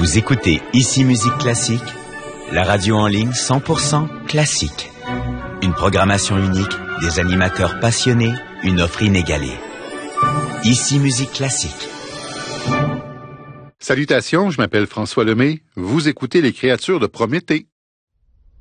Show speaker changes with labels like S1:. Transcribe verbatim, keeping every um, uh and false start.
S1: Vous écoutez Ici Musique Classique, la radio en ligne cent pour cent classique. Une programmation unique, des animateurs passionnés, une offre inégalée. Ici Musique Classique.
S2: Salutations, je m'appelle François Lemay. Vous écoutez Les Créatures de Prométhée.